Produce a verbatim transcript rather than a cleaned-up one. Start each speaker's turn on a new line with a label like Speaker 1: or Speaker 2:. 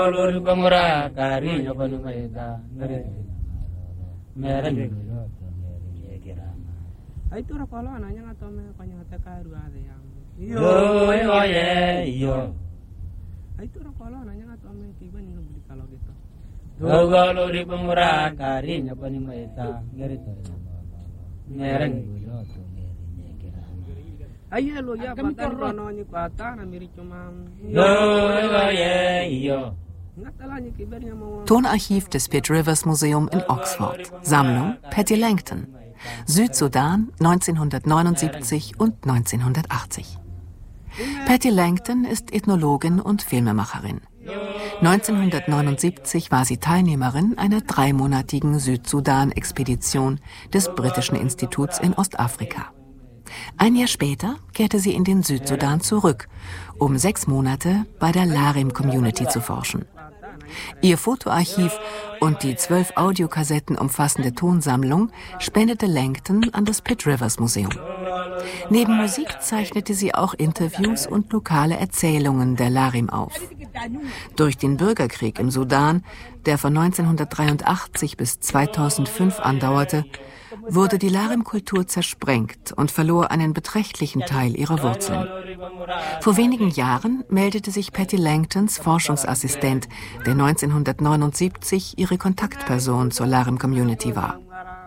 Speaker 1: Tonarchiv des Pitt Rivers Museum in Oxford. Sammlung Patti Langton. Südsudan neunzehnhundertneunundsiebzig und neunzehnhundertachtzig. Patti Langton ist Ethnologin und Filmemacherin. neunzehnhundertneunundsiebzig war sie Teilnehmerin einer dreimonatigen Südsudan-Expedition des Britischen Instituts in Ostafrika. Ein Jahr später kehrte sie in den Südsudan zurück, um sechs Monate bei der Larim-Community zu forschen. Ihr Fotoarchiv und die zwölf Audiokassetten umfassende Tonsammlung spendete Langton an das Pitt Rivers Museum. Neben Musik zeichnete sie auch Interviews und lokale Erzählungen der Larim auf. Durch den Bürgerkrieg im Sudan, der von neunzehnhundertdreiundachtzig bis zweitausendfünf andauerte, wurde die Larim-Kultur zersprengt und verlor einen beträchtlichen Teil ihrer Wurzeln. Vor wenigen Jahren meldete sich Patti Langtons Forschungsassistent, der neunzehnhundertneunundsiebzig ihre Kontaktperson zur Larim-Community war.